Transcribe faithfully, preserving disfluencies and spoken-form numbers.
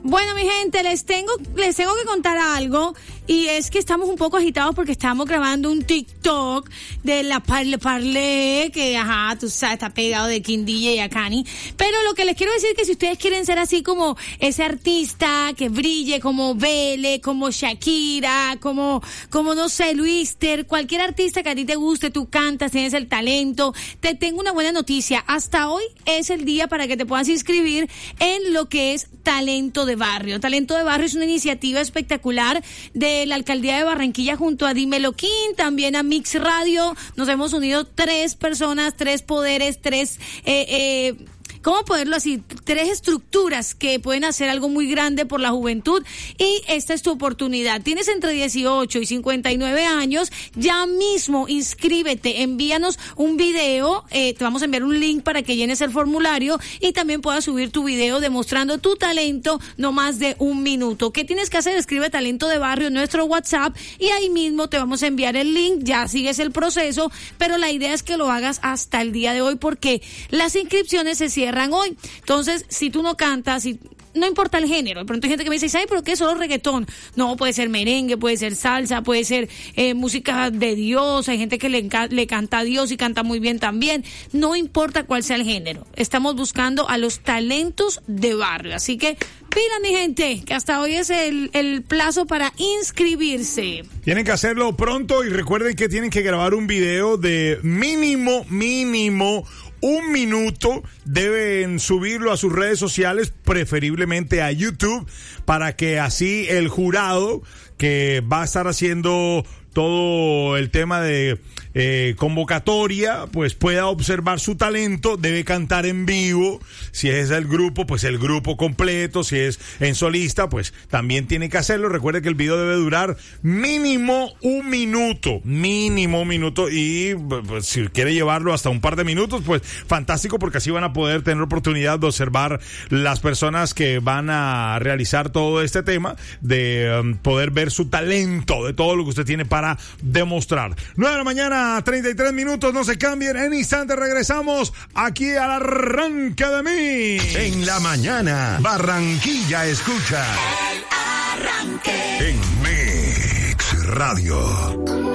Bueno, mi gente, les tengo, les tengo que contar algo. Y es que estamos un poco agitados porque estamos grabando un TikTok de la Parle Parle, que ajá, tú sabes, está pegado de King D J y Akani. Pero lo que les quiero decir es que si ustedes quieren ser así como ese artista que brille, como Bele, como Shakira, como, como no sé, Luister, cualquier artista que a ti te guste, tú cantas, tienes el talento, te tengo una buena noticia. Hasta hoy es el día para que te puedas inscribir en lo que es Talento de Barrio. Talento de Barrio es una iniciativa espectacular de la Alcaldía de Barranquilla junto a Dímelo King, también a Mix Radio. Nos hemos unido tres personas, tres poderes, tres... Eh, eh, ¿Cómo ponerlo así? Tres estructuras que pueden hacer algo muy grande por la juventud y esta es tu oportunidad. Tienes entre dieciocho y cincuenta y nueve años, ya mismo inscríbete, envíanos un video, eh, te vamos a enviar un link para que llenes el formulario y también puedas subir tu video demostrando tu talento no más de un minuto. ¿Qué tienes que hacer? Escribe Talento de Barrio en nuestro WhatsApp y ahí mismo te vamos a enviar el link, ya sigues el proceso, pero la idea es que lo hagas hasta el día de hoy porque las inscripciones se cierran hoy. Entonces, si tú no cantas, si no importa el género, de pronto hay gente que me dice, ¿sabes? ¿Pero qué es solo reggaetón? No, puede ser merengue, puede ser salsa, puede ser eh, música de Dios, hay gente que le, le canta a Dios y canta muy bien también. No importa cuál sea el género, estamos buscando a los talentos de barrio, así que pila, mi gente, que hasta hoy es el, el plazo para inscribirse. Tienen que hacerlo pronto y recuerden que tienen que grabar un video de mínimo, mínimo un minuto, deben subirlo a sus redes sociales, preferiblemente a YouTube, para que así el jurado que va a estar haciendo todo el tema de eh, convocatoria, pues pueda observar su talento, debe cantar en vivo, si es el grupo, pues el grupo completo, si es en solista, pues también tiene que hacerlo. Recuerde que el video debe durar mínimo un minuto, mínimo un minuto, y pues, si quiere llevarlo hasta un par de minutos, pues fantástico, porque así van a poder tener oportunidad de observar las personas que van a realizar todo este tema, de um, poder ver su talento, de todo lo que usted tiene para demostrar. nueve de la mañana, treinta y tres minutos, no se cambien, en instante regresamos aquí al arranque de mí. En la mañana, Barranquilla escucha El Arranque en Mix Radio.